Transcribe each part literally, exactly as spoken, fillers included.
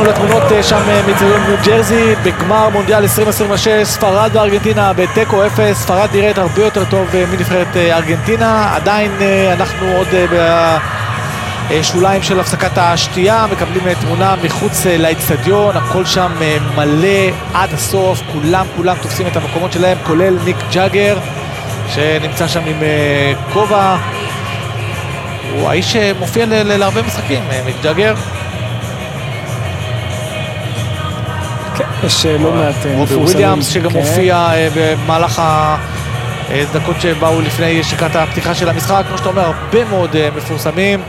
מול התמונות שם מצדון ניו ג'רזי, בגמר מונדיאל עשרים עשרים ושש, ספרד וארגנטינה בתיקו אפס. ספרד נראית הרבה יותר טוב מנבחרת ארגנטינה, עדיין אנחנו עוד בשוליים של הפסקת השתייה, מקבלים תמונה מחוץ לאצטדיון, הכל שם מלא עד הסוף, כולם כולם תופסים את המקומות שלהם, כולל מיק ג'אגר שנמצא שם עם כובע, הוא האיש שמופיע להרבה משחקים, מיק ג'אגר. יש לא מעט רובי וויליאמס שגם מופיע במהלך הדקות שבאו לפני שקעת הפתיחה של המשחק, כמו שאתה אומר, הרבה מאוד מפורסמים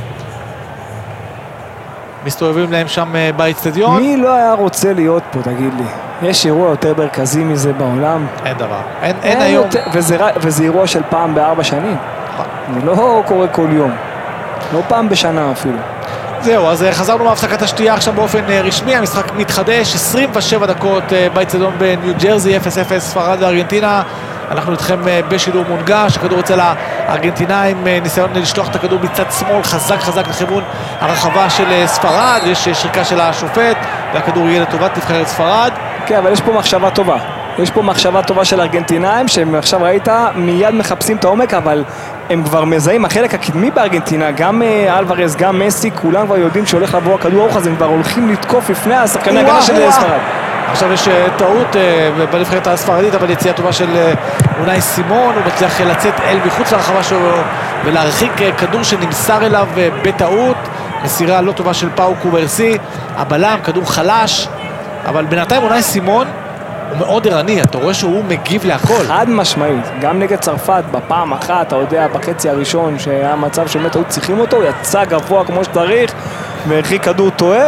מסתובבים להם שם באצטדיון. מי לא היה רוצה להיות פה, תגיד לי? יש אירוע יותר מרכזי מזה בעולם? אין דבר, אין, אין היום. יותר, וזה, וזה אירוע של פעם בארבע שנים. זה לא קורה כל יום, לא פעם בשנה אפילו. זהו, אז חזרנו מהפסקת השתייה עכשיו באופן רשמי, המשחק מתחדש, עשרים ושבע דקות באצטדיון בניו ג'רזי, אפס אפס ספרד וארגנטינה. אנחנו איתכם בשידור מונגש, הכדור אצל הארגנטינאים, ניסיון לשלוח את הכדור מצד שמאל חזק חזק לכיוון הרחבה של ספרד, יש שריקה של השופט והכדור יהיה לטובת נבחרת ספרד. כן, אבל יש פה מחשבה טובה, יש פה מחשבה טובה של הארגנטינאים שהם עכשיו ראית מיד מחפשים את העומק, אבל הם כבר מזהים החלק הקדמי בארגנטינה, גם אלוורז, גם מסי, כולם כבר יודעים שהולך לבוא הכדור ארוך, אז הם כבר הולכים לתקוף לפני השחקני הגנה של ספרד. עכשיו יש טעות בנבחרת הספרדית, אבל יציאה טובה של אונאי סימון, הוא מצליח לצאת אל מחוץ לרחבה שלו ולהרחיק כדור שנמסר אליו בטעות, מסירה לא טובה של פאו קוברסי, הבלם, כדור חלש, אבל בינתיים אונאי סימון הוא מאוד ערני, אתה רואה שהוא מגיב להכל. חד משמעית, גם נגד צרפת בפעם אחת, אתה יודע, בחצי הראשון שהיה מצב שבאמת היו צריכים אותו, יצא גבוה כמו שצריך והרחיק כדור טועה.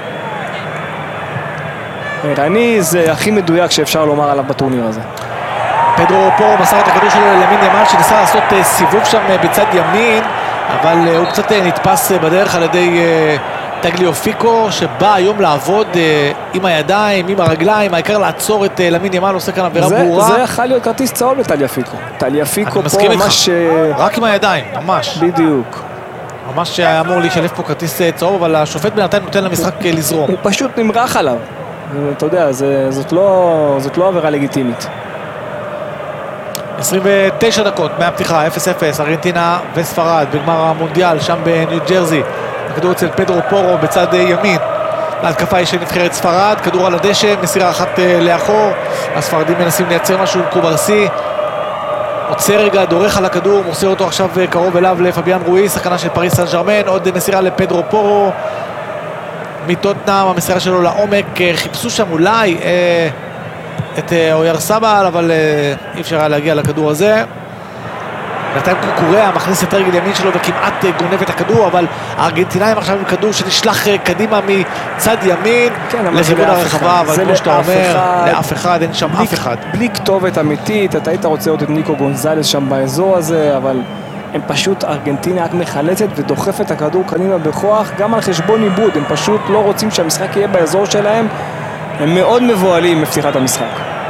ערני זה הכי מדויק שאפשר לומר עליו בטורניר הזה. פדרו פורו מסר את הכדור שלו ללמין ימל שניסה לעשות סיבוב שם בצד ימין, אבל הוא קצת נתפס בדרך על ידי טגליופיקו שבא היום לעבוד עם הידיים, עם הרגליים, העיקר לעצור את למין ימל, עושה כאן עבירה ברורה. זה יכול להיות כרטיס צהוב לטגליופיקו. טגליופיקו פה ממש... רק עם הידיים, ממש. בדיוק. ממש אמור להישלף פה כרטיס צהוב, אבל השופט בינתיים נותן למשחק לזרום. הוא פשוט נמרח עליו. אתה יודע, זאת לא, זאת לא עבירה לגיטימית. עשרים ותשע דקות מהפתיחה, אפס אפס, ארגנטינה וספרד בגמר המונדיאל שם בניו ג'רזי. הכדור אצל פדרו פורו בצד ימין. להתקפה יש נבחרת ספרד, כדור על הדשא, מסירה אחת לאחור. הספרדים מנסים לייצר משהו עם קוברסי. עוצר רגע, דורך על הכדור, מוסר אותו עכשיו קרוב אליו לפביאן רויס, סכנה של פריס סן ז'רמן, עוד מסירה לפדרו פורו. מטוטנהאם, המסירה שלו לעומק, חיפשו שם אולי אה, את אה, אויר סבא, אבל אה, אי אפשר היה להגיע לכדור הזה. נתן קוקוריה מכניס את רגל ימין שלו וכמעט אה, גונב את הכדור, אבל הארגנטינאים עכשיו עם כדור שנשלח אה, קדימה מצד ימין כן, לכיוון הרחבה, אבל כמו שאתה אומר, אחד, לאף אחד, אין שם בלי, אף אחד. בלי כתובת אמיתית, אתה היית רוצה עוד את ניקו גונזלס שם באזור הזה, אבל... הם פשוט, ארגנטינה רק מחלצת ודוחפת את הכדור קדימה בכוח, גם על חשבון עיבוד, הם פשוט לא רוצים שהמשחק יהיה באזור שלהם, הם מאוד מבועלים בפתיחת המשחק.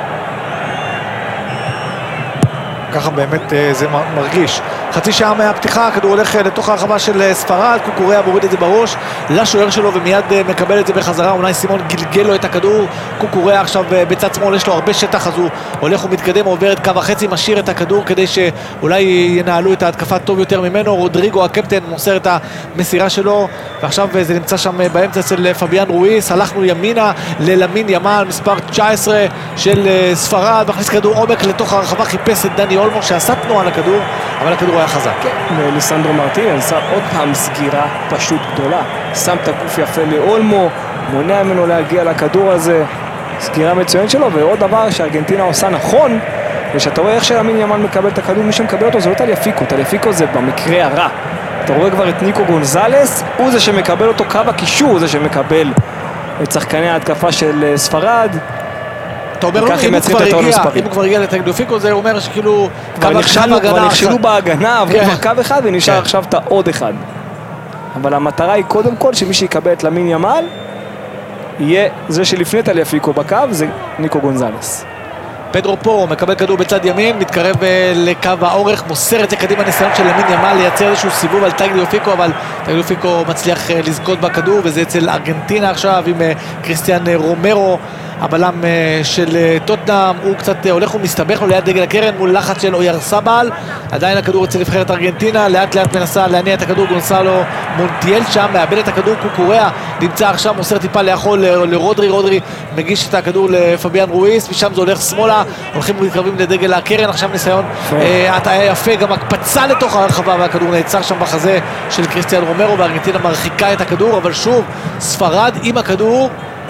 ככה באמת זה מרגיש. חצי שעה מהפתיחה, הכדור הולך לתוך הרחבה של ספרד, קוקוריה מוריד את זה בראש לשוער שלו ומיד מקבל את זה בחזרה, אונאי סימון גלגל לו את הכדור, קוקוריה עכשיו בצד שמאל יש לו הרבה שטח, אז הוא הולך ומתקדם, עובר את קו החצי, משאיר את הכדור כדי שאולי ינהלו את ההתקפה טוב יותר ממנו. רודריגו הקפטן מוסר את המסירה שלו, ועכשיו זה נמצא שם באמצע אצל פביאן רויס. הלכנו ימינה ללמין ימל, מספר תשע עשרה של ספרד, מכניס כדור עומק לתוך הרחבה, חיפש את דני אולמו שעשה תנועה לכדור, אבל הכדור היה חזק. כן, וליסנדרו מרטינז עשה עוד פעם סגירה פשוט גדולה, שם את הגוף יפה לאולמו, מונע ממנו להגיע לכדור הזה, סגירה מצוינת שלו. ועוד דבר שארגנטינה עושה נכון, ושאתה רואה איך שלמין ימל מקבל את הכדור, מי שמקבל אותו זה לא טליאפיקו, טליאפיקו זה במקרה הרע, אתה רואה כבר את ניקו גונזלס, הוא זה שמקבל אותו, קו הקישור הוא זה שמקבל את שחקני ההתקפה של ספרד. אתה אומר לו, אם הוא כבר הגיע לטגליופיקו, זה אומר שכאילו כבר נכשלו בהגנה, עברו כבר קו אחד ונשאר עכשיו את העוד אחד. אבל המטרה היא קודם כל שמי שיקבל את למין ימל יהיה זה שלפני טליאפיקו בקו, זה ניקו גונזלס. פדרו פורו מקבל כדור בצד ימין, מתקרב לקו האורך, מוסר את זה קדימה, ניסיון של למין ימל לייצר איזשהו סיבוב על טגליופיקו, אבל טגליופיקו מצליח לזכות בכדור, וזה אצל ארגנטינה עכשיו עם קריסטיאן רומרו, הבלם של טוטנהאם. הוא קצת הולך ומסתבך לו ליד דגל הקרן מול לחץ של אוירסבל, עדיין הכדור אצל נבחרת ארגנטינה, לאט לאט מנסה להניע את הכדור גונסלו מונטיאל שם, מאבד את הכדור, קוקוריאה נמצא עכשיו, מוסר טיפה לאחור לרודרי, רודרי מגיש את הכדור לפביאן רויס, משם זה הולך שמאלה, הולכים ומתקרבים לדגל הקרן, עכשיו ניסיון הטעיה יפה, גם הקפצה לתוך הרחבה, והכדור נעצר שם בחזה של קריסטיאן רומרו, וארגנטינה מרחיקה את הכדור, אבל שוב ספרד עם הכדור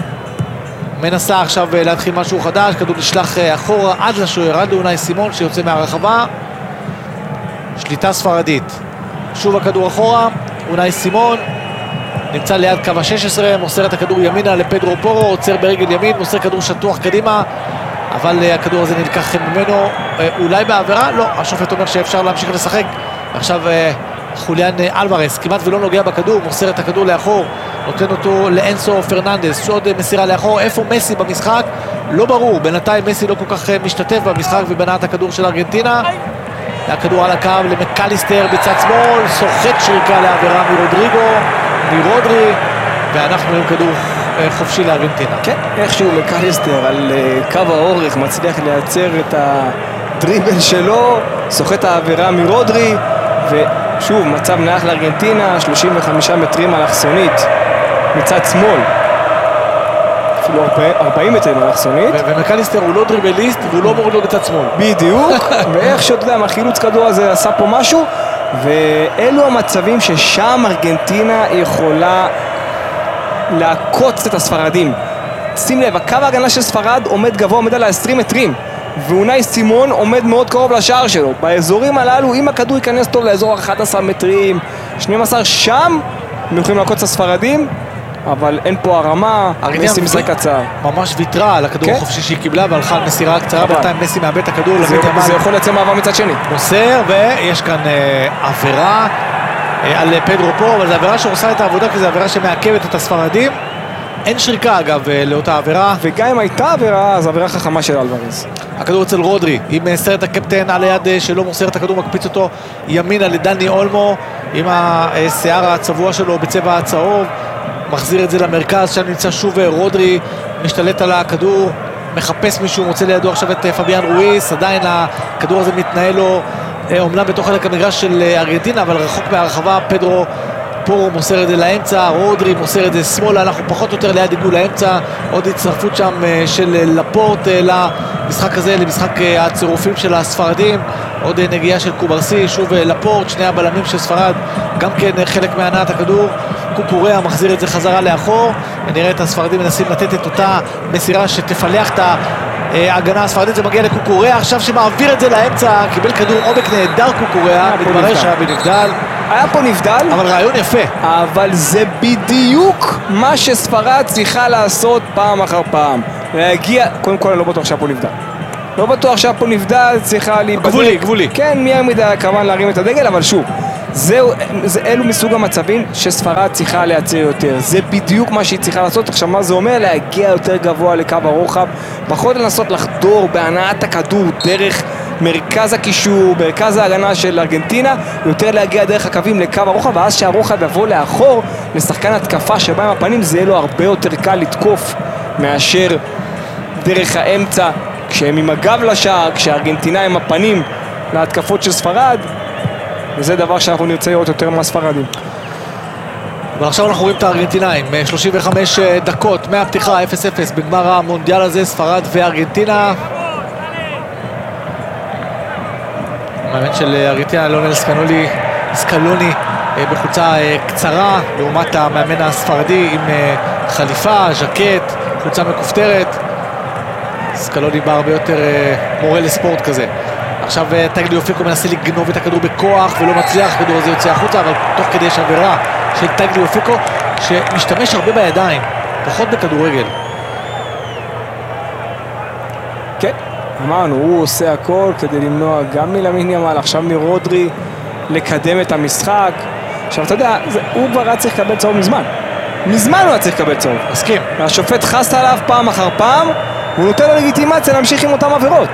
מנסה עכשיו להתחיל משהו חדש, כדור נשלח אחורה עד לשוער, עד לאונאי סימון שיוצא מהרחבה, שליטה ספרדית, שוב הכדור אחורה, אונאי סימון נמצא ליד קו ה-שש עשרה, מוסר את הכדור ימינה לפדרו פורו, עוצר ברגל ימין, מוסר כדור שטוח קדימה, אבל הכדור הזה נלקח ממנו, אולי בעבירה? לא, השופט אומר שאפשר להמשיך לשחק. עכשיו חוליאן אלוורס כמעט ולא נוגע בכדור, מוסר את הכדור לאחור, נותן אותו לאנסו פרננדס, עוד מסירה לאחור. איפה מסי במשחק? לא ברור, בינתיים מסי לא כל כך משתתף במשחק ובנה את הכדור של ארגנטינה. הכדור על הקו למקליסטר בצד שמאל, סוחט שריקה לעבירה מרודריגו, מרודרי, ואנחנו עם כדור חופשי לארגנטינה. כן, איכשהו מקליסטר על קו האורך מצליח לייצר את הדריבל שלו, סוחט העבירה מרודרי, ושוב מצב נח לארגנטינה, שלושים וחמישה מטרים אלכסונית מצד שמאל, אפילו ארבעים מטרים אלכסונית, ומקליסטר הוא לא דריבליסט והוא לא מוריד לו בצד שמאל בדיוק. ואיך שאתה יודע, החילוץ כדור הזה עשה פה משהו, ואלו המצבים ששם ארגנטינה יכולה לעקוץ את הספרדים. שים לב, הקו ההגנה של ספרד עומד גבוה, עומד על ה-עשרים מטרים, ואונאי סימון עומד מאוד קרוב לשער שלו. באזורים הללו, אם הכדור ייכנס טוב לאזור אחד עשר מטרים, שנים עשר, שם הם יכולים לעקוץ את הספרדים, אבל אין פה הרמה, מסי משחק קצר. ממש ויתרה על הכדור החופשי שהיא קיבלה והלכה על מסירה קצרה, בינתיים מסי מאבד את הכדור. זה יכול לצא מעבר מצד שני. מוסר, ויש כאן עבירה על פדרו פורו, אבל זו עבירה שעושה את העבודה, כי זו עבירה שמעכבת את הספרדים. אין שריקה אגב לאותה עבירה, וגם אם הייתה עבירה, אז עבירה חכמה של אלוורס. הכדור אצל רודרי, עם סרט הקפטן על היד שלו, מוסר את הכדור, מקפיץ אותו ימינה לדני אולמו עם השיער הצבוע שלו בצבע הצהוב, מחזיר את זה למרכז, שם נמצא שוב רודרי, משתלט על הכדור, מחפש מישהו, מוצא לידו עכשיו את פביאן רויס, עדיין הכדור הזה מתנהל לו אומנם בתוך חלק המגרש של ארגנטינה, אבל רחוק מהרחבה. פדרו פורו מוסר את זה לאמצע, רודרי מוסר את זה שמאלה, אנחנו פחות או יותר ליד עיגול לאמצע, עוד הצטרפות שם של לפורט למשחק הזה, למשחק הצירופים של הספרדים, עוד נגיעה של קוברסי, שוב לפורט, שני הבלמים של ספרד, גם כן חלק מהנעת הכדור. קוקוריאה מחזיר את זה חזרה לאחור, ונראה את הספרדים מנסים לתת את אותה מסירה שתפלח את ההגנה הספרדית. זה מגיע לקוקוריאה עכשיו שמעביר את זה לאמצע, קיבל כדור עומק נהדר קוקוריאה, מתברר שהיה בנבדל, היה פה נבדל, אבל רעיון יפה. אבל זה בדיוק מה שספרד צריכה לעשות פעם אחר פעם, להגיע, קודם כל אני לא בטוח שהיה פה נבדל, לא בטוח שהיה פה נבדל, צריכה להיבדק, גבולי, גבולי. כן, מי מידי כמובן להרים את הדגל, אבל שוב, זהו, זה, אלו מסוג המצבים שספרד צריכה לייצר יותר, זה בדיוק מה שהיא צריכה לעשות. עכשיו מה זה אומר? להגיע יותר גבוה לקו הרוחב, פחות לנסות לחדור בהנעת הכדור דרך מרכז הקישור, מרכז ההגנה של ארגנטינה, יותר להגיע דרך הקווים לקו הרוחב, ואז שהרוחב יבוא לאחור לשחקן התקפה שבא עם הפנים, זה יהיה לו הרבה יותר קל לתקוף מאשר דרך האמצע כשהם עם הגב לשער, כשהארגנטינה עם הפנים להתקפות של ספרד, וזה דבר שאנחנו נרצה לראות יותר מהספרדים. אבל עכשיו אנחנו רואים את הארגנטינאים, שלושים וחמש דקות מהפתיחה, אפס אפס בגמר המונדיאל הזה, ספרד וארגנטינה. המאמן של ארגנטינה, לונל סקלוני, סקלוני בחולצה קצרה, לעומת המאמן הספרדי עם חליפה, ז'קט, חולצה מכופתרת. סקלוני בא הרבה יותר מורה לספורט כזה. עכשיו טגליופיקו מנסה לגנוב את הכדור בכוח ולא מצליח, הכדור הזה יוצא החוצה, אבל תוך כדי יש עבירה של טגליופיקו שמשתמש הרבה בידיים, פחות בכדורגל. כן, אמרנו, הוא עושה הכל כדי למנוע גם מלמין ימל, עכשיו מרודרי לקדם את המשחק. עכשיו אתה יודע, זה, הוא כבר היה צריך לקבל צהוב מזמן, מזמן הוא היה צריך לקבל צהוב. מסכים. השופט חס עליו פעם אחר פעם, הוא נותן לו לגיטימציה להמשיך עם אותם עבירות.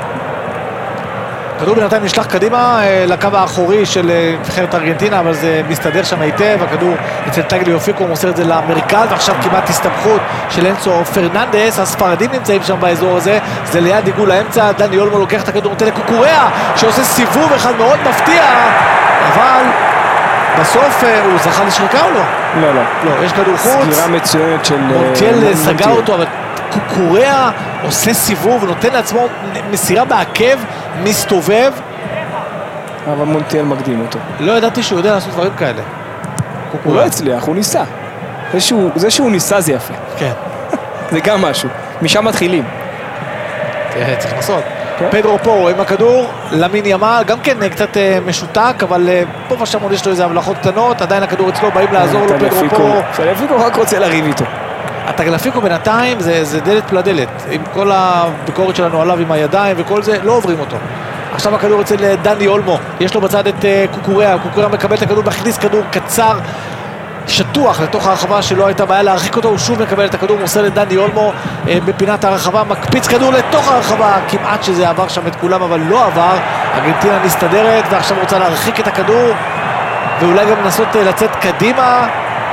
כדור בינתיים נשלח קדימה לקו האחורי של נבחרת ארגנטינה, אבל זה מסתדר שם היטב, הכדור אצל טגלי אופיקו, מוסר את זה למרכז, ועכשיו כמעט הסתבכות של אנסו פרננדס, הספרדים נמצאים שם באזור הזה, זה ליד עיגול האמצע, דני אולמו לוקח את הכדור, נותן לקוקוריאה, שעושה סיבוב אחד מאוד מפתיע, אבל בסוף הוא זכה לשריקה או לא? לא, לא. לא, יש כדור חוץ. סגירה מצוינת של מונטיאל סגר אותו, אבל קוקוריאה עושה סיבוב, נותן לעצמו מסירה בעקב, מסתובב. אבל מונטיאל מקדים אותו. לא ידעתי שהוא יודע לעשות דברים כאלה. הוא לא הצליח, הוא ניסה. זה שהוא, זה שהוא ניסה זה יפה. כן. זה גם משהו. משם מתחילים. תראה, צריך לעשות. פדרו פורו עם הכדור, למין ימל, גם כן קצת משותק, אבל פה ושם עוד יש לו איזה הבלחות קטנות, עדיין הכדור אצלו, באים לעזור לו פדרו פורו. טגלפיקו רק רוצה לריב איתו. הטגלפיקו בינתיים זה, זה דלת פלה דלת, עם כל הביקורת שלנו עליו עם הידיים וכל זה, לא עוברים אותו. עכשיו הכדור אצל דני אולמו, יש לו בצד את קוקוריאה, קוקוריאה מקבל את הכדור, מכניס כדור קצר, שטוח לתוך הרחבה שלא הייתה בעיה להרחיק אותו, הוא שוב מקבל את הכדור, מוסר לדני אולמו אה, בפינת הרחבה, מקפיץ כדור לתוך הרחבה, כמעט שזה עבר שם את כולם, אבל לא עבר. ארגנטינה מסתדרת ועכשיו רוצה להרחיק את הכדור ואולי גם לנסות אה, לצאת קדימה.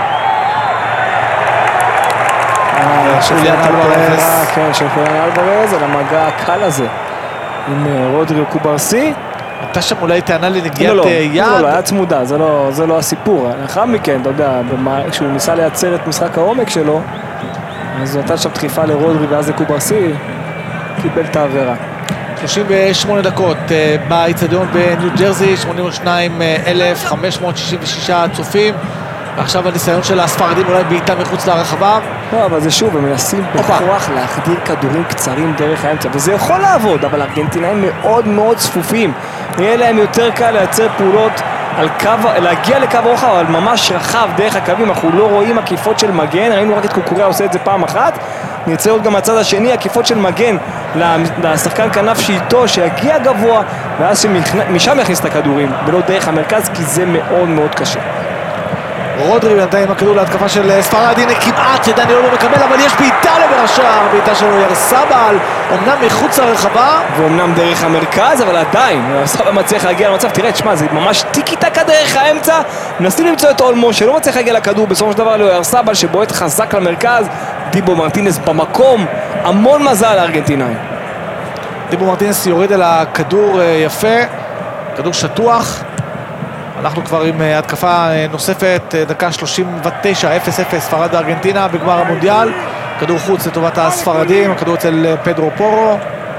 שחוליאן אלברז, כן, שחוליאן אלברז על המגע הקל הזה עם רודריגו קוברסי. הייתה שם אולי טענה לנגיעת לא, לא, יד. לא, לא, היה צמודה, זה לא, זה לא הסיפור. לאחר מכן, אתה יודע, כשהוא ניסה לייצר את משחק העומק שלו, אז הוא נתן שם דחיפה לרודריגו ואז לקוברסי, קיבל את העבירה. שלושים ושמונה דקות באיצטדיון בניו ג'רזי, שמונים ושניים אלף חמש מאות שישים ושישה צופים. ועכשיו הניסיון של הספרדים אולי בעיטה מחוץ לרחבה. לא, אבל זה שוב, הם מנסים בכוח להחדיר כדורים קצרים דרך האמצע, וזה יכול לעבוד, אבל הארגנטינאים מאוד מאוד צפופים. יהיה להם יותר קל לייצר פעולות על קו, להגיע לקו רוחב, אבל ממש רחב דרך הקווים. אנחנו לא רואים עקיפות של מגן, ראינו רק את קוקוריאה עושה את זה פעם אחת. נרצה עוד גם מהצד השני, עקיפות של מגן לשחקן כנף שאיתו, שיגיע גבוה, ואז שמשם יכניס את הכדורים, ולא דרך המרכז, כי זה מאוד מאוד קשה. רודרי בינתיים עם הכדור להתקפה של ספרד, הנה כמעט שדני אולמו מקבל, אבל יש בעיטה לעבר השער, בעיטה של אוירסבאל, אמנם מחוץ לרחבה ואומנם דרך המרכז, אבל עדיין אוירסבאל מצליח להגיע למצב. תראה, תשמע, זה ממש טיקי טקה דרך האמצע, מנסים למצוא את אולמו שלא מצליח להגיע לכדור, בסופו של דבר לאוירסבאל שבועט חזק למרכז. דיבו מרטינס במקום, המון מזל לארגנטינאים. דיבו מרטינס יורד על הכדור יפה, כדור שטוח. אנחנו כבר עם התקפה נוספת, דקה שלושים ותשע, אפס אפס, ספרד וארגנטינה בגמר המונדיאל. כדור חוץ לטובת הספרדים, הכדור אצל פדרו פורו.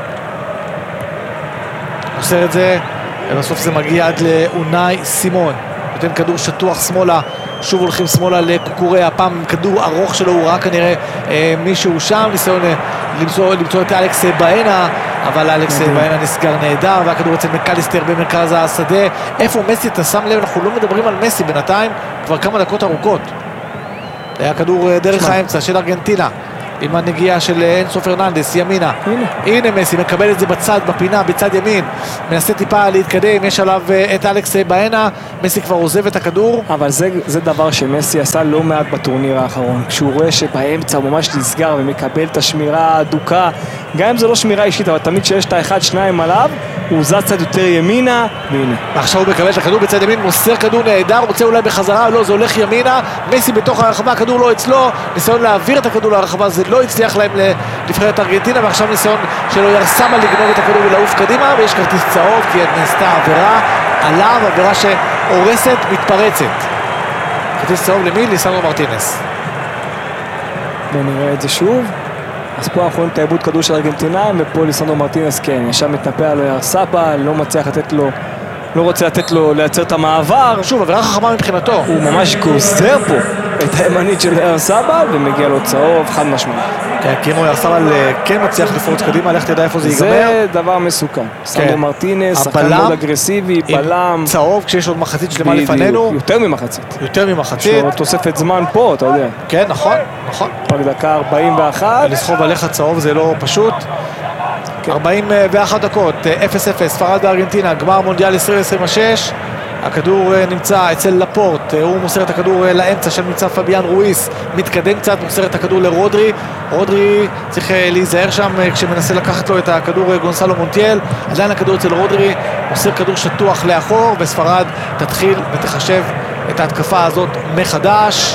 עושה את זה, ובסוף זה מגיע עד לאונאי סימון. נותן כדור שטוח שמאלה, שוב הולכים שמאלה לקוקוריאה, הפעם כדור ארוך שלו, הוא ראה כנראה אה, מישהו שם, ניסיון אה, למצוא, למצוא את אלכס באנה, אבל אלכס באנה נסגר נהדר, והכדור אצל מקליסטר במרכז השדה. איפה מסי? אתה שם לב, אנחנו לא מדברים על מסי בינתיים, כבר כמה דקות ארוכות. היה כדור דרך האמצע של ארגנטינה, עם הנגיעה של אנסו פרננדס, ימינה. הנה. הנה מסי, מקבל את זה בצד, בפינה, בצד ימין. מנסה טיפה להתקדם, יש עליו את אלכס באנה, מסי כבר עוזב את הכדור. אבל זה, זה דבר שמסי עשה לא מעט בטורניר האחרון. כשהוא רואה שבאמצע הוא ממש נסגר ומקבל את השמירה האדוקה, גם אם זה לא שמירה אישית, אבל תמיד שיש את האחד, שניים עליו, הוא זז קצת יותר ימינה, והנה. עכשיו הוא מקבל את הכדור בצד ימין, מוסר כדור נהדר, רוצה אולי בחזרה, לא, זה הולך ימינה, מסי בתוך הרחבה, הכדור לא אצלו, ניסיון להעביר את הכדור לרחבה, זה לא הצליח להם לנבחרת ארגנטינה, ועכשיו ניסיון של אוירסבאל לגנוב את הכדור ולעוף קדימה, ויש כרטיס צהוב, כי נעשתה עבירה עליו, עבירה שהורסת, מתפרצת. כרטיס צהוב למי? ליסנדרו מרטינס. ונראה את זה שוב. אז פה אנחנו רואים את העיבוד כדור של ארגנטינאים, ופה ליסנדרו מרטינס, כן, ישר מתנפל על אוירסבאל, לא מצליח לתת לו, לא רוצה לתת לו לייצר את המעבר. שוב, עבירה חכמה מבחינתו. הוא ממש גוזר פה את הימנית של אוירסבאל, ומגיע לו צהוב, חד משמעית. כן, כי אם אוירסבאל כן מצליח לפרוץ קדימה, לך תדע איפה זה ייגמר. זה דבר מסוכן. סנדרו מרטינס, שחקן מאוד אגרסיבי, בלם. צהוב כשיש עוד מחצית שלמה לפנינו. יותר ממחצית. יותר ממחצית. יש לו תוספת זמן פה, אתה יודע. כן, נכון, נכון. רק דקה ארבעים ואחת. לסחוב עליך צהוב זה לא פשוט. ארבעים ואחת דקות, אפס אפס, ספרד וארגנטינה, גמר מונדיאל עשרים עשרים ושש. הכדור נמצא אצל לפורט, הוא מוסר את הכדור לאמצע של נמצא פביאן רויס, מתקדם קצת, מוסר את הכדור לרודרי, רודרי צריך להיזהר שם כשמנסה לקחת לו את הכדור גונסלו מונטיאל, עדיין הכדור אצל רודרי, מוסר כדור שטוח לאחור, וספרד תתחיל ותחשב את ההתקפה הזאת מחדש.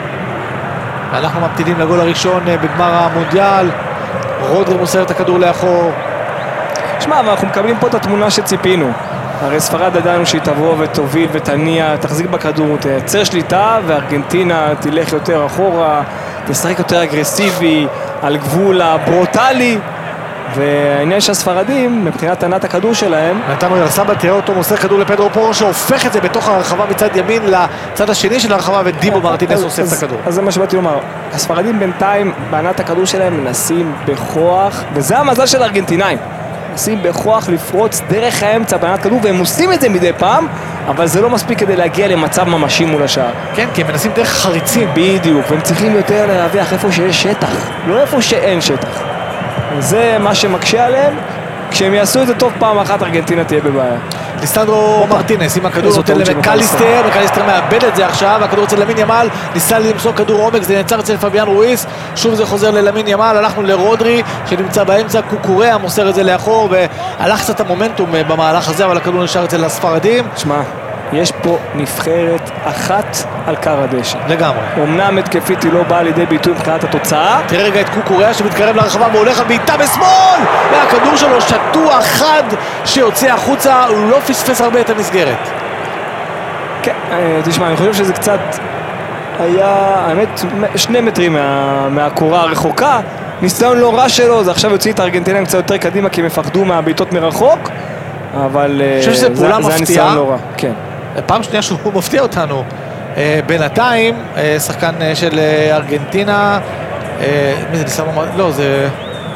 ואנחנו ממתינים לגול הראשון בגמר המונדיאל, רודרי מוסר את הכדור לאחור. שמע, אבל אנחנו מקבלים פה את התמונה שציפינו. הרי ספרד ידענו שהיא תבוא ותוביל ותניע, תחזיק בכדור, תייצר שליטה, וארגנטינה תלך יותר אחורה, תשחק יותר אגרסיבי, על גבול הברוטלי, והעניין שהספרדים, מבחינת ענת הכדור שלהם, נתנו ירסבא, תראה אותו מוסר כדור לפדרו פורו, שהופך את זה בתוך הרחבה מצד ימין לצד השני של הרחבה, ודיבו מרטינס אוסף את הכדור. אז זה מה שבאתי לומר, הספרדים בינתיים, בענת הכדור שלהם, מנסים בכוח, וזה המזל של הארגנטינאים. מנסים בכוח לפרוץ דרך האמצע בענת כדור, והם עושים את זה מדי פעם, אבל זה לא מספיק כדי להגיע למצב ממשי מול השער. כן, כי הם מנסים דרך חריצים. בדיוק, והם צריכים יותר להרוויח איפה שיש שטח, לא איפה שאין שטח. זה מה שמקשה עליהם, כשהם יעשו את זה טוב פעם אחת, ארגנטינה תהיה בבעיה. ליסנדרו מרטינס, אם הכדור נותן למקליסטר, מקליסטר מאבד את זה עכשיו, הכדור אצל למין ימל, ניסה למסור כדור עומק, זה נעצר אצל פביאן רויס, שוב זה חוזר ללמין ימל, הלכנו לרודרי, שנמצא באמצע, קוקוריה מוסר את זה לאחור, והלך קצת המומנטום במהלך הזה, אבל הכדור נשאר אצל הספרדים. שמע, יש פה נבחרת אחת על קר הדשא. לגמרי. אמנם התקפית היא לא באה לידי ביטוי מבחינת התוצאה. תראה רגע את קוקוריה שמתקרב לרחבה והולך על בעיטה בשמאל! והכדור שלו שטוח חד שיוצא החוצה, הוא לא פספס הרבה את המסגרת. כן, תשמע, אני חושב שזה קצת היה, האמת, שני מטרים מה, מהקורה הרחוקה. ניסיון לא רע שלו, זה עכשיו יוציא את הארגנטינאים קצת יותר קדימה כי הם מפחדו מהבעיטות מרחוק. אבל זה, זה היה ניסיון לא רע. כן. פעם שנייה שהוא מפתיע אותנו. בינתיים, שחקן של ארגנטינה, מי זה ניסן? לא, זה...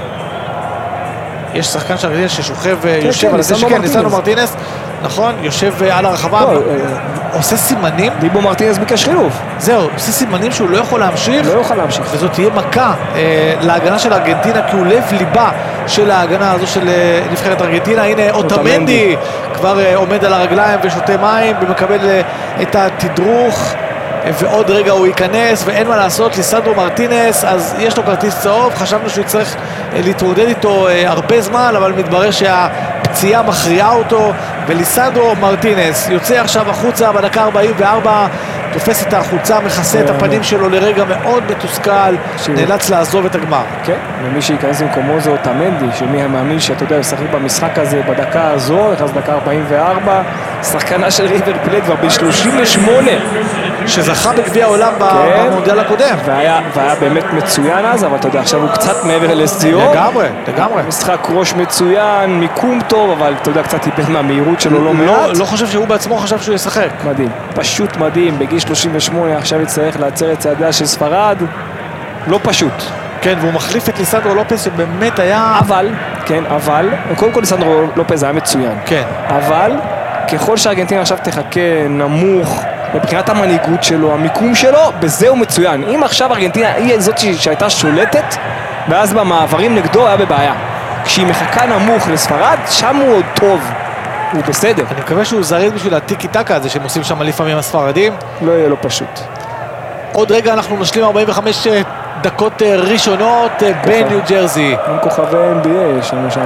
יש שחקן של ארגנטינה ששוכב, יושב על הדשא, כן, ניסן מרטינס, נכון, יושב על הרחבה, עושה סימנים. דיבו מרטינס ביקש חילוף. זהו, עושה סימנים שהוא לא יכול להמשיך. לא יכול להמשיך. וזאת תהיה מכה להגנה של ארגנטינה, כי הוא לב ליבה של ההגנה הזו של נבחרת ארגנטינה. הנה אוטמנדי כבר עומד על הרגליים ושותה מים ומקבל את התדרוך, ועוד רגע הוא ייכנס ואין מה לעשות. ליסנדרו מרטינס, אז יש לו כרטיס צהוב, חשבנו שהוא יצטרך להתמודד איתו הרבה זמן, אבל מתברר שהפציעה מכריעה אותו, וליסנדרו מרטינס יוצא עכשיו החוצה בדקה ארבעים וארבע, תופס את החולצה, מכסה את הפנים שלו לרגע מאוד מתוסכל, נאלץ לעזוב את הגמר. כן, ומי שייכנס במקומו זה אוטמנדי, שמי המאמין שאתה יודע, ישחק במשחק הזה בדקה הזו, נכנס דקה ארבעים וארבע, שחקנה של ריבר פלייט כבר ב-שלושים ושמונה, שזכה בגביע העולם במונדיאל הקודם. והיה באמת מצוין אז, אבל אתה יודע, עכשיו הוא קצת מעבר לסיום. לגמרי, לגמרי. משחק ראש מצוין, מיקום טוב, אבל אתה יודע, קצת איבד מהמהירות שלו לא מעט. לא חושב שהוא בעצמו חשב שהוא ישחק. מדהים, פשוט מדהים, בגיל שלושים ושמונה עכשיו יצטרך לעצר את צעדיה של ספרד, לא פשוט. כן, והוא מחליף את ליסנדרו לופס שבאמת היה... אבל, כן, אבל, קודם כל ליסנדרו לופס היה מצוין. כן. אבל, ככל שארגנטינה עכשיו תחכה נמוך, מבחינת המנהיגות שלו, המיקום שלו, בזה הוא מצוין. אם עכשיו ארגנטינה היא זאת שהייתה שולטת, ואז במעברים נגדו היה בבעיה. כשהיא מחכה נמוך לספרד, שם הוא עוד טוב. הוא בסדר. אני מקווה שהוא זריז בשביל הטיקי טקה הזה שהם עושים שם לפעמים הספרדים. לא יהיה לו פשוט. עוד רגע אנחנו נשלים ארבעים וחמש דקות ראשונות בניו ג'רזי. עם כוכבי אן בי איי יש לנו שם,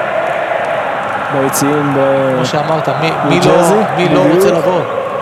ביציעים ב... כמו שאמרת, מי לא רוצה לבוא?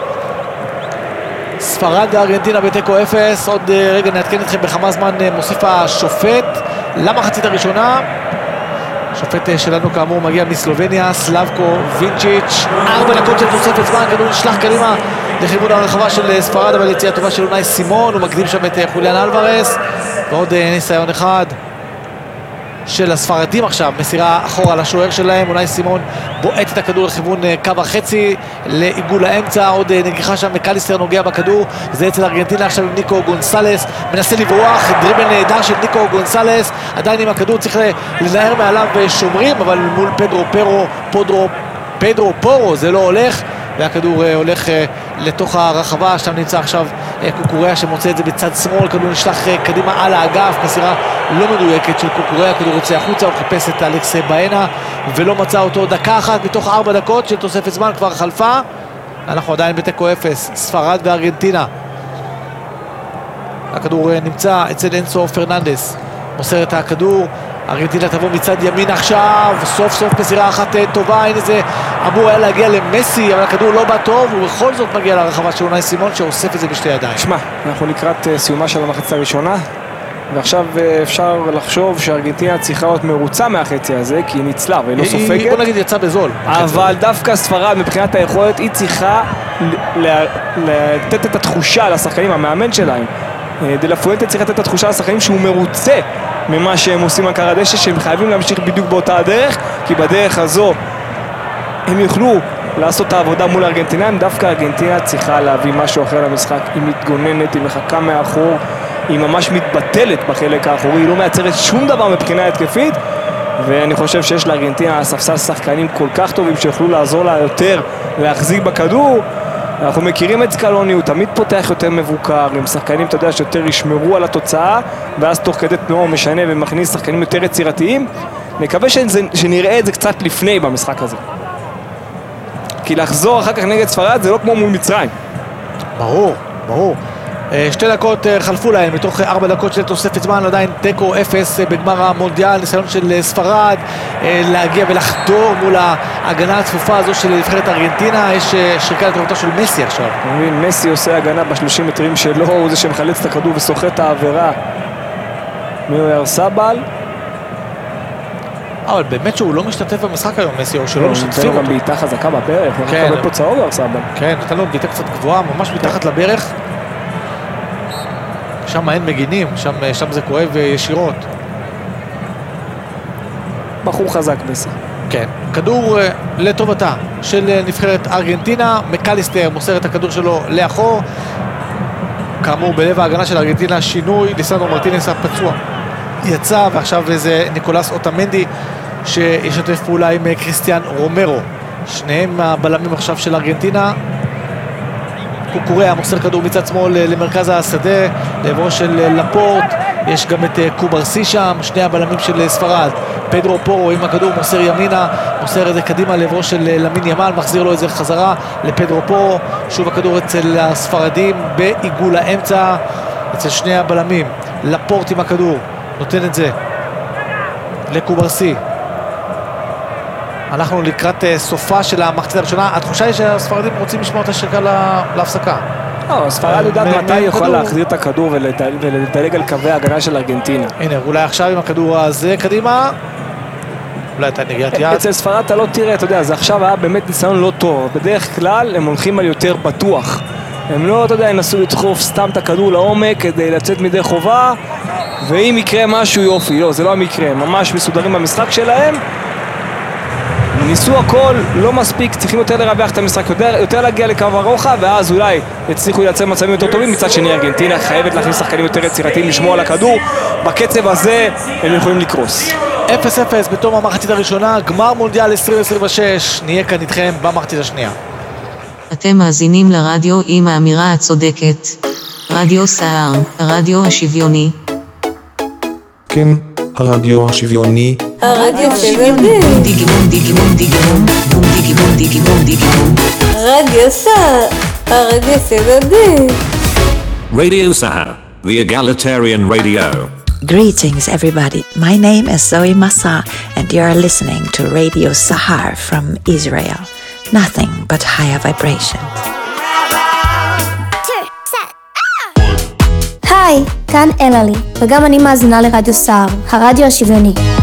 ספרד וארגנטינה בתיקו אפס, עוד רגע נעדכן אתכם בכמה זמן מוסיף השופט. למחצית הראשונה, השופט שלנו כאמור מגיע מסלובניה, סלאבקו וינצ'יץ'. ארבע דקות של תוספת זמן, כדור נשלח קדימה לכיוון הרחבה של ספרד, אבל יציאה טובה של אונאי סימון, הוא מקדים שם את חוליאן אלוורס, ועוד ניסיון אחד של הספרדים עכשיו, מסירה אחורה לשוער שלהם, אונאי סימון בועט את הכדור לכיוון קו החצי, לעיגול האמצע, עוד נגיחה שם, מקליסטר נוגע בכדור, זה אצל ארגנטינה עכשיו עם ניקו גונסלס, מנסה לברוח, דריבל נהדר של ניקו גונסלס, עדיין עם הכדור צריך לנער מעליו שומרים, אבל מול פדרו פרו, פודרו, פדרו פורו זה לא הולך, והכדור הולך לתוך הרחבה, שם נמצא עכשיו קוקוריה שמוצא את זה בצד שמאל, כדור נשלח קדימה על האגף, מסירה לא מדויקת של קוקוריה, כדור יוצא החוצה, הוא חיפש את אלכס באנה ולא מצא אותו. דקה אחת מתוך ארבע דקות של תוספת זמן כבר חלפה, אנחנו עדיין בתיקו אפס, ספרד וארגנטינה. הכדור נמצא אצל אנסו פרננדס, מוסר את הכדור, ארגנטינה תבוא מצד ימין עכשיו, סוף סוף מסירה אחת טובה, הנה זה אמור היה להגיע למסי, אבל הכדור לא בא טוב, ובכל זאת מגיע לרחבה של אונאי סימון שאוסף את זה בשתי ידיים. שמע, אנחנו לקראת סיומה של המחצית הראשונה, ועכשיו אפשר לחשוב שארגנטינה צריכה להיות מרוצה מהחצי הזה, כי היא ניצלה והיא לא סופגת. היא, בוא נגיד, יצאה בזול. אבל דווקא ספרד מבחינת היכולת, היא צריכה לתת את התחושה לשחקנים, המאמן שלהם. דה לה פואנטה צריך לתת את התחושה לשחקנים שהוא מרוצה ממה שהם עושים על קר הדשא, שהם חייבים להמשיך בדיוק באותה הדרך, כי בדרך הזו הם יוכלו לעשות את העבודה מול ארגנטינאים. דווקא ארגנטינה צריכה להביא משהו אחר למשחק, היא מתגוננת, היא מחכה מאחור, היא ממש מתבטלת בחלק האחורי, היא לא מייצרת שום דבר מבחינה התקפית, ואני חושב שיש לארגנטינה ספסל שחקנים כל כך טובים שיוכלו לעזור לה יותר להחזיק בכדור. אנחנו מכירים את סקלוני, הוא תמיד פותח יותר מבוקר, עם שחקנים, אתה יודע, שיותר ישמרו על התוצאה, ואז תוך כדי תנועה הוא משנה ומכניס שחקנים יותר יצירתיים. נקווה שזה, שנראה את זה קצת לפני במשחק הזה. כי לחזור אחר כך נגד ספרד זה לא כמו מול מצרים. ברור, ברור. שתי דקות חלפו להם, מתוך ארבע דקות של תוספת זמן, עדיין טקו אפס בגמר המונדיאל, ניסיון של ספרד להגיע ולחדור מול ההגנה הצפופה הזו של נבחרת ארגנטינה. יש שריקה לטובתו של מסי עכשיו. אני מבין, מסי עושה הגנה בשלושים מטרים שלו, הוא זה שמחלץ את הכדור וסוחט את העבירה מאוירסבל. אבל באמת שהוא לא משתתף במשחק היום, מסי, או שלא משתתפים אותו. נתן לו גם בעיטה חזקה בברך, הוא מקבל פה צהוב אוירסבל. כן, נתן לו בעיטה קצת גבוהה, ממש מתחת לברך. שם אין מגינים, שם, שם זה כואב ישירות. בחור חזק מסי. כן, כדור uh, לטובתה של נבחרת ארגנטינה, מקליסטר מוסר את הכדור שלו לאחור. כאמור בלב ההגנה של ארגנטינה שינוי, ליסנדרו מרטינס הפצוע יצא, ועכשיו זה ניקולס אוטמנדי שישתף פעולה עם קריסטיאן רומרו. שניהם הבלמים עכשיו של ארגנטינה. קוקוריה מוסר כדור מצד שמאל למרכז השדה, לעברו של לפורט, יש גם את קוברסי שם, שני הבלמים של ספרד. פדרו פורו עם הכדור מוסר ימינה, מוסר את זה קדימה לעברו של למין ימל, מחזיר לו את זה חזרה לפדרו פורו, שוב הכדור אצל הספרדים בעיגול האמצע, אצל שני הבלמים. לפורט עם הכדור, נותן את זה לקוברסי. אנחנו לקראת סופה של המחצית הראשונה, התחושה היא שהספרדים רוצים לשמור את השריקה להפסקה. לא, ספרד יודעת מתי היא יכולה להחזיר את הכדור ולדלג על קווי ההגנה של ארגנטינה. הנה, אולי עכשיו עם הכדור הזה קדימה, אולי אתה נגיעת יד. אצל ספרד אתה לא תראה, אתה יודע, זה עכשיו היה באמת ניסיון לא טוב. בדרך כלל הם הולכים על יותר בטוח. הם לא, אתה יודע, ינסו לדחוף סתם את הכדור לעומק כדי לצאת מדי חובה, ואם יקרה משהו יופי, לא, זה לא המקרה, הם ממש מסודרים במשחק שלהם. ניסו הכל, לא מספיק, צריכים יותר לרווח את המשחק, יותר, יותר להגיע לקו הרוחב, ואז אולי יצליחו לייצר מצבים יותר טובים. מצד שני, ארגנטינה חייבת להכניס שחקנים יותר יצירתיים, לשמור על הכדור. בקצב הזה הם יכולים לקרוס. אפס אפס בתום המחצית הראשונה, גמר מונדיאל עשרים עשרים ושש, נהיה כאן איתכם במחצית השנייה. אתם מאזינים לרדיו עם האמירה הצודקת, רדיו סער, הרדיו השוויוני. כן, הרדיו השוויוני. הרדיו השוויוני. דיגי בום דיגי בום דיגי בום, בום דיגי בום דיגי בום דיגי בום. רדיו סער, הרדיו השוויוני. Radio Sahar, the egalitarian radio. Greetings everybody, my name is Zoe Massa and you are listening to Radio Sahar from Israel. Nothing but higher vibrations. היי, כאן אללי, וגם אני מאזינה לרדיו סער, הרדיו השוויוני.